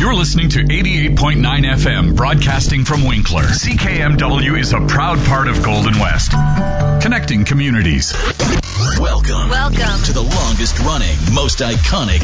You're listening to 88.9 FM, broadcasting from Winkler. CKMW is a proud part of Golden West, connecting communities. Welcome to the longest running, most iconic